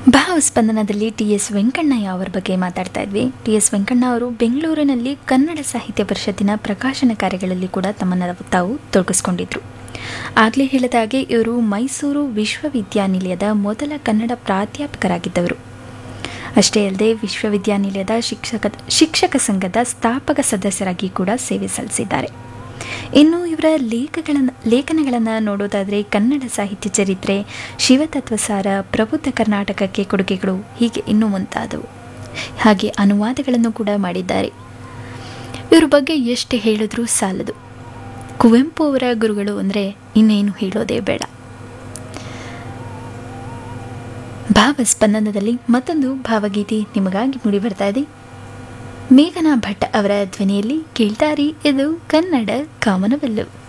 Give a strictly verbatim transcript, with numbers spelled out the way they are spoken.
ಭಾವಸ್ಪಂದನದಲ್ಲಿ T S Venkannaiah ಅವರ ಬಗ್ಗೆ ಮಾತಾಡ್ತಾ ಇದ್ವಿ. ಟಿ ಎಸ್ ವೆಂಕಣ್ಣ ಅವರು ಬೆಂಗಳೂರಿನಲ್ಲಿ ಕನ್ನಡ ಸಾಹಿತ್ಯ ಪರಿಷತ್ತಿನ ಪ್ರಕಾಶನ ಕಾರ್ಯಗಳಲ್ಲಿ ಕೂಡ ತಮ್ಮನ್ನು ತಾವು ತೊಡಗಿಸ್ಕೊಂಡಿದ್ರು. ಆಗಲೇ ಹೇಳಿದ ಹಾಗೆ ಇವರು ಮೈಸೂರು ವಿಶ್ವವಿದ್ಯಾನಿಲಯದ ಮೊದಲ ಕನ್ನಡ ಪ್ರಾಧ್ಯಾಪಕರಾಗಿದ್ದವರು. ಅಷ್ಟೇ ಅಲ್ಲದೆ ವಿಶ್ವವಿದ್ಯಾನಿಲಯದ ಶಿಕ್ಷಕ ಶಿಕ್ಷಕ ಸಂಘದ ಸ್ಥಾಪಕ ಸದಸ್ಯರಾಗಿ ಕೂಡ ಸೇವೆ ಸಲ್ಲಿಸಿದ್ದಾರೆ. ಇನ್ನು ಇವರ ಲೇಖಗಳನ್ನು ಲೇಖನಗಳನ್ನು ನೋಡೋದಾದರೆ ಕನ್ನಡ ಸಾಹಿತ್ಯ ಚರಿತ್ರೆ, ಶಿವತತ್ವಸಾರ, ಪ್ರಬುದ್ಧ ಕರ್ನಾಟಕಕ್ಕೆ ಕೊಡುಗೆಗಳು, ಹೀಗೆ ಇನ್ನೂ ಮುಂತಾದವು. ಹಾಗೆ ಅನುವಾದಗಳನ್ನು ಕೂಡ ಮಾಡಿದ್ದಾರೆ. ಇವರ ಬಗ್ಗೆ ಎಷ್ಟು ಹೇಳಿದ್ರೂ ಸಾಲದು. ಕುವೆಂಪು ಅವರ ಗುರುಗಳು ಅಂದರೆ ಇನ್ನೇನು ಹೇಳೋದೇ ಬೇಡ. ಭಾವಸ್ಪಂದನದಲ್ಲಿ ಮತ್ತೊಂದು ಭಾವಗೀತೆ ನಿಮಗಾಗಿ ಮೂಡಿ ಬರ್ತಾ ಇದೆ. ಮೇಘನಾ ಭಟ್ ಅವರ ಧ್ವನಿಯಲ್ಲಿ ಕೇಳ್ತಾರಿ, ಇದು ಕನ್ನಡ ಕಾಮನವೆಲ್ಲು.